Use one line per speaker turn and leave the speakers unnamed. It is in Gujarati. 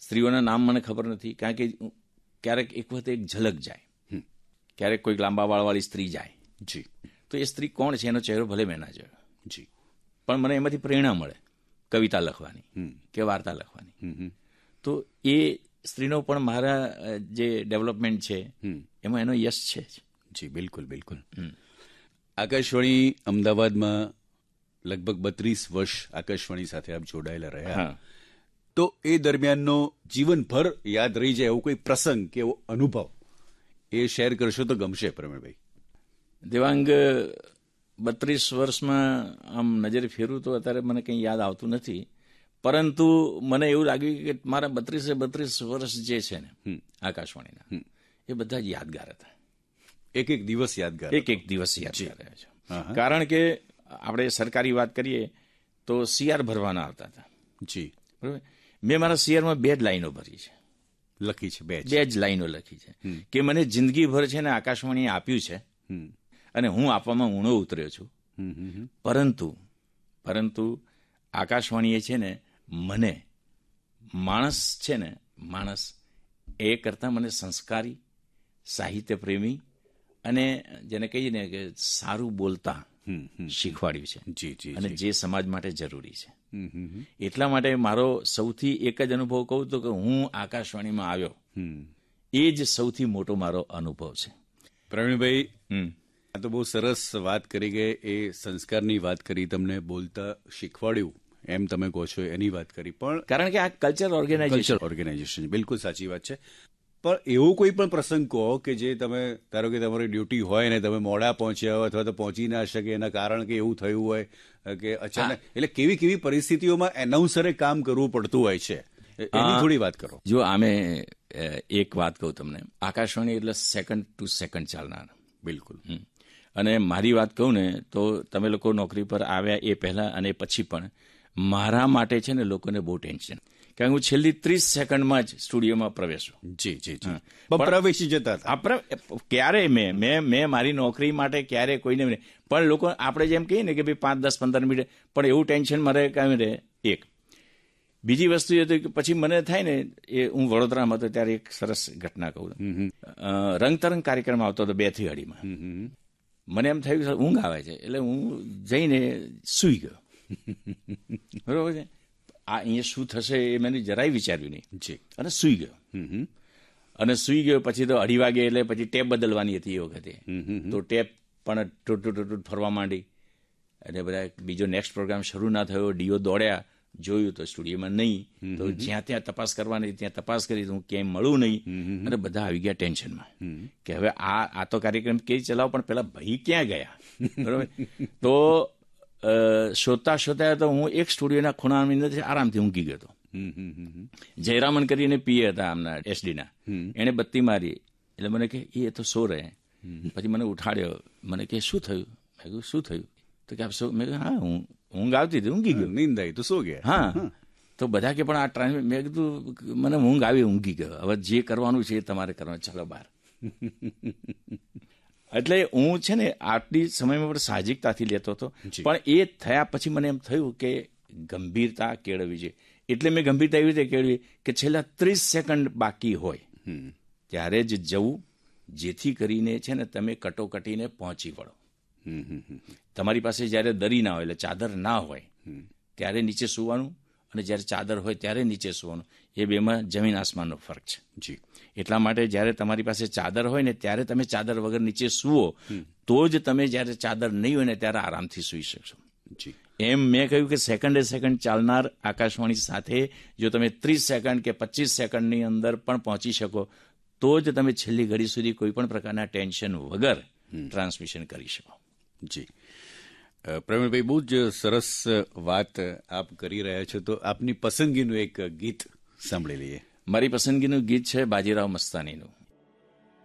સ્ત્રીઓના નામ મને ખબર નથી, કારણ કે ક્યારેક એક વખતે એક ઝલક જાય, ક્યારેક કોઈક લાંબા વાળવાળી સ્ત્રી જાય
જી,
તો એ સ્ત્રી કોણ છે એનો ચહેરો ભલે મેં ના જોયો
જી,
પણ મને એમાંથી પ્રેરણા મળે કવિતા લખવાની કે વાર્તા લખવાની. તો એ સ્ત્રીનો પણ મારા જે ડેવલપમેન્ટ છે એમાં એનો યશ છે જ.
જી, બિલકુલ બિલકુલ. આકાશવાણી અમદાવાદમાં લગભગ 32 વર્ષ આકાશવાણી સાથે આપ જોડાયેલા રહ્યા, તો એ દરમિયાનનો જીવનભર યાદ રહી જાય એવો કોઈ પ્રસંગ કે એવો અનુભવ એ શેર કરશો તો ગમશે પ્રવીણભાઈ.
દેવાંગ, 32 વર્ષમાં આમ નજરે ફેરવું તો અત્યારે મને કંઈ યાદ આવતું નથી, પરંતુ મને એવું લાગ્યું કે મારા 32 વર્ષ જે છે ને આકાશવાણીના, એ બધા જ યાદગાર હતા.
એક એક દિવસ યાદગાર,
એક એક દિવસ યાદગાર રહ્યા છે. કારણ કે આપણે સરકારી વાત કરીએ તો સીઆર ભરવાના આવતા હતા.
જી,
બરાબર. મેં મારા સીઆરમાં 2 જ લાઈનો ભરી છે,
લખી છે, 2
જ લાઈનો લખી છે કે મને જિંદગીભર છે ને આકાશવાણીએ આપ્યું છે અને હું આપવામાં ઊણો ઉતર્યો છું. પરંતુ આકાશવાણીએ છે ને મને માણસ છે ને માણસ એ કરતાં મને સંસ્કારી, સાહિત્ય પ્રેમી અને જેને કહીએ ને કે સારું બોલતા શીખવાડ્યું છે અને જે સમાજ માટે જરૂરી છે. એટલા માટે મારો સૌથી એક જ અનુભવ કહું તો કે હું આકાશવાણીમાં આવ્યો એ જ સૌથી મોટો મારો અનુભવ છે.
પ્રવીણભાઈ, આ તો બહુ સરસ વાત કરી કે એ સંસ્કારની વાત કરી, તમને બોલતા શીખવાડ્યું એમ તમે કહો છો, એની વાત કરી. પણ
કારણ કે આ કલ્ચર
ઓર્ગેનાઇઝેશન, બિલકુલ સાચી વાત છે. પણ એવો કોઈ પણ પ્રસંગ કહો કે જે તમે, ધારો કે તમારી ડ્યુટી હોય ને તમે મોડા પહોંચ્યા હોય અથવા તો પહોંચી ના શકે એના કારણ કે એવું થયું હોય કે અચાનક, એટલે કેવી કેવી પરિસ્થિતિઓમાં એનાઉન્સરે કામ કરવું પડતું હોય છે, એની થોડી વાત કરો.
જો આમે એક વાત કહું તમને, આકાશવાણી એટલે સેકન્ડ ટુ સેકન્ડ ચાલનાર.
બિલકુલ.
અને મારી વાત કહું ને તો તમે લોકો નોકરી પર આવ્યા એ પહેલા અને પછી પણ મારા માટે છે ને લોકોને બહુ ટેન્શન, કારણ કે હું છેલ્લી 30 સેકન્ડમાં જ સ્ટુડિયોમાં પ્રવેશું.
જી જી જી, પ્રવેશી જતા હતા.
ક્યારેય મેં મારી નોકરી માટે ક્યારેય કોઈને નહીં, પણ લોકો આપણે જેમ કહીએ ને કે ભાઈ 5, 10, 15 મિનિટ, પણ એવું ટેન્શન મારે કાંઈ રહે. એક બીજી વસ્તુ એ હતી કે પછી મને થાય ને, એ હું વડોદરામાં હતો ત્યારે એક સરસ ઘટના કહું. રંગતરંગ કાર્યક્રમ આવતો હતો 2 થી 2:30. મને એમ થયું ઊંઘ આવે છે, એટલે હું જઈને સૂઈ ગયો. બરોબર છે. આ અહીંયા શું થશે એ મેં જરાય વિચાર્યું નહીં.
જી.
અને સૂઈ ગયો. અને સૂઈ ગયો પછી તો 2:30 વાગે એટલે પછી ટેપ બદલવાની હતી એ વખતે. તો ટેપ પણ ટૂટ ફરવા માંડી અને બધા બીજો નેક્સ્ટ પ્રોગ્રામ શરૂ ના થયો. ડીઓ દોડ્યા, જોયું તો સ્ટુડિયોમાં નહીં. તો જ્યાં ત્યાં તપાસ કરવાની ત્યાં તપાસ કરી, હું ક્યાંય મળું નહીં. અને બધા આવી ગયા ટેન્શનમાં કે હવે આ તો કાર્યક્રમ કેવી ચલાવો, પણ પેલા ભાઈ ક્યાં ગયા. બરોબર. તો શોધતા તો હું એક સ્ટુડિયોના ખૂણાની અંદર આરામથી ઊંઘી ગયો હતો. જયરામન કરીને પીએ હતા આમના એસડીના, એને બત્તી મારી એટલે મને કે એ તો સો રહે. પછી મને ઉઠાડ્યો, મને કે શું થયું? મેં કહ્યું શું થયું? તો કે મેં કહ્યું હા ઊંઘ આવતી હતી, ઊંઘી ગયો.
નીંદ આવી તો સો ગયા.
હા. તો બધા કે પણ આ ટ્રાન્સફર, મેં કીધું મને ઊંઘ આવી, ઊંઘી ગયો, હવે જે કરવાનું છે એ તમારે કરવાનું, ચાલો બહાર. એટલે હું છે ને આટલી સમયમાં પણ સાહજિકતાથી લેતો હતો, પણ એ થયા પછી મને એમ થયું કે ગંભીરતા કેળવવી છે. એટલે મેં ગંભીરતા એવી રીતે કેળવી કે છેલ્લા 30 સેકન્ડ બાકી હોય ત્યારે જ જવું, જેથી કરીને છે ને તમે કટોકટીને પહોંચી વળો. તમારી પાસે જ્યારે દરી ના હોય, એટલે ચાદર ના હોય ત્યારે નીચે સૂવાનું, અને જ્યારે ચાદર હોય ત્યારે નીચે સૂવાનું. એ બેમાં જમીન આસમાનનો ફરક છે.
જી.
એટલા માટે જ્યારે તમારી પાસે ચાદર હોય ને ત્યારે તમે ચાદર વગર નીચે સૂવો, તો જ તમે જ્યારે ચાદર નહીં હોય ને ત્યારે આરામથી સૂઈ શકશો.
જી.
એમ મેં કહ્યું કે સેકન્ડે સેકન્ડ ચાલનાર આકાશવાણી સાથે જો તમે 30 સેકન્ડ કે 25 સેકન્ડની અંદર પણ પહોંચી શકો, તો જ તમે છેલ્લી ઘડી સુધી કોઈ પણ પ્રકારના ટેન્શન વગર ટ્રાન્સમિશન કરી શકો.
જી. પ્રવીણભાઈ, બહુ જ સરસ વાત આપ કરી રહ્યા છો. તો આપની પસંદગીનું એક ગીત સાંભળી લઈએ.
મારી પસંદગીનું ગીત છે બાજીરાવ મસ્તાનીનું.